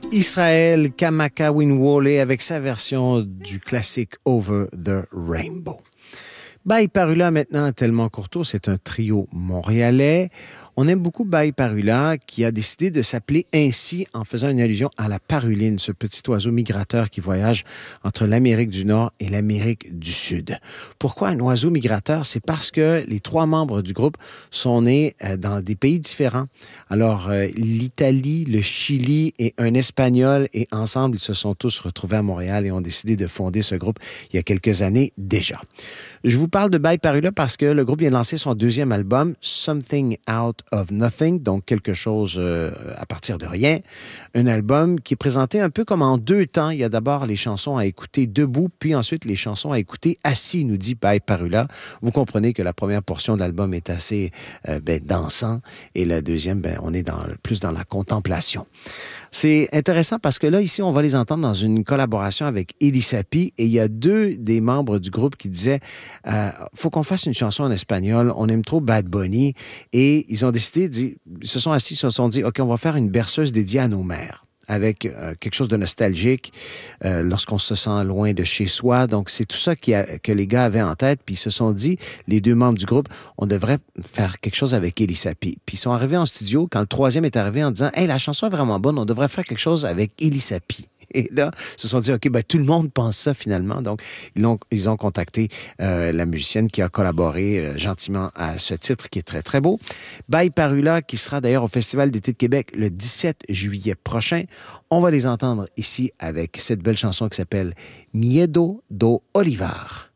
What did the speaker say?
Israël Kamaka-Winwole avec sa version du classique Over the Rainbow. Baï Parula maintenant, Tellement Courteau, c'est un trio montréalais. On aime beaucoup Baï Parula qui a décidé de s'appeler ainsi en faisant une allusion à la paruline, ce petit oiseau migrateur qui voyage entre l'Amérique du Nord et l'Amérique du Sud. Pourquoi un oiseau migrateur? C'est parce que les trois membres du groupe sont nés dans des pays différents. Alors, l'Italie, le Chili et un Espagnol, et ensemble, ils se sont tous retrouvés à Montréal et ont décidé de fonder ce groupe il y a quelques années déjà. Je vous parle de Baï Parula parce que le groupe vient de lancer son deuxième album, Something Out of Nothing, donc quelque chose à partir de rien. Un album qui est présenté un peu comme en deux temps. Il y a d'abord les chansons à écouter debout, puis ensuite les chansons à écouter assis, nous dit Baï Parula. Vous comprenez que la première portion de l'album est assez dansant et la deuxième, on est plus dans la contemplation. C'est intéressant parce que là, ici, on va les entendre dans une collaboration avec Eddie Sapi et il y a deux des membres du groupe qui disaient faut qu'on fasse une chanson en espagnol, on aime trop Bad Bunny et ils ont décidé, ils se sont assis, ils se sont dit OK, on va faire une berceuse dédiée à nos mères avec quelque chose de nostalgique lorsqu'on se sent loin de chez soi. Donc, c'est tout ça que les gars avaient en tête. Puis, ils se sont dit, les deux membres du groupe, on devrait faire quelque chose avec Eddie Sapi. Puis, ils sont arrivés en studio quand le troisième est arrivé en disant « Hey, la chanson est vraiment bonne, on devrait faire quelque chose avec Eddie Sapi. » Et là, ils se sont dit, OK, tout le monde pense ça finalement. Donc, ils ont contacté la musicienne qui a collaboré gentiment à ce titre qui est très, très beau. Baï Parula, qui sera d'ailleurs au Festival d'été de Québec le 17 juillet prochain. On va les entendre ici avec cette belle chanson qui s'appelle Miedo do Olivar.